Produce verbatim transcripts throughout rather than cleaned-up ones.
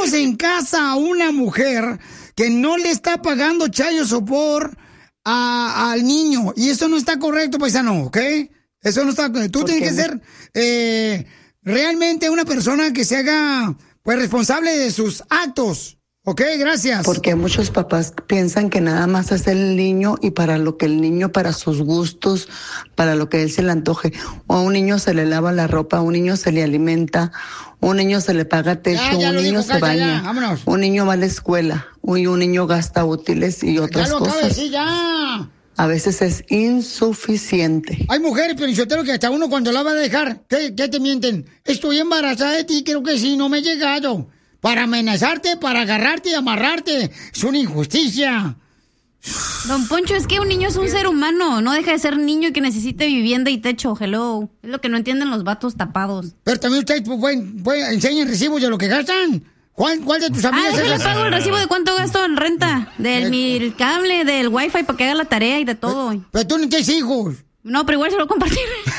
tenemos en casa a una mujer que no le está pagando child support a, al niño. Y eso no está correcto, paisano, ¿ok? Eso no está... Tú tienes que ser eh, realmente una persona que se haga pues responsable de sus actos. Ok, gracias. Porque muchos papás piensan que nada más es el niño y para lo que el niño, para sus gustos, para lo que él se le antoje. O a un niño se le lava la ropa, a un niño se le alimenta, a un niño se le paga techo, ya, ya un niño dijo, se Cacha, baña, ya, un niño va a la escuela, y un niño gasta útiles y otras ya lo cosas. acabo de decir, ya. A veces es insuficiente. Hay mujeres, pero que hasta uno cuando la va a dejar, ¿qué, qué te mienten? Estoy embarazada de ti, creo que sí, no me he llegado. Para amenazarte, para agarrarte y amarrarte. Es una injusticia. Don Poncho, es que un niño es un ser humano. No deja de ser niño y que necesite vivienda y techo. Hello. Es lo que no entienden los vatos tapados. Pero también ustedes pues, pueden, pueden, enseñan recibos de lo que gastan. ¿Cuál, cuál de tus amigas? Ah, déjale pago el recibo de cuánto gasto en renta. Del mi, el cable, del wifi para que haga la tarea y de todo. Pero, pero tú no tienes hijos. No, pero igual se lo compartir.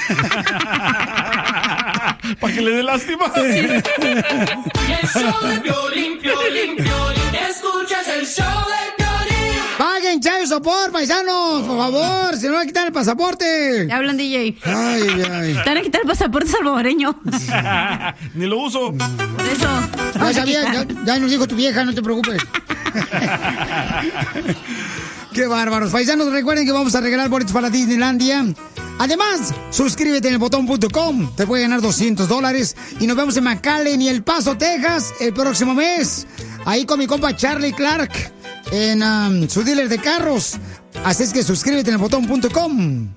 Para que le dé lástima. El show de Piolín, Piolín, Piolín. Escuchas el show de Piolín. Paguen child support, paisanos, por favor. Si no van a quitar el pasaporte. Ya hablan, D J. Ay, ay, ay. Te van a quitar el pasaporte salvadoreño. Ni lo uso. Por eso. Ya sabía, ya, ya nos dijo tu vieja, no te preocupes. Qué bárbaros. Paisanos, recuerden que vamos a regalar boletos para Disneylandia. Además, suscríbete en el botón punto com. Te puede ganar doscientos dólares. Y nos vemos en McAllen y El Paso, Texas, el próximo mes. Ahí con mi compa Charlie Clark en um, su dealer de carros. Así es que suscríbete en el botón punto com.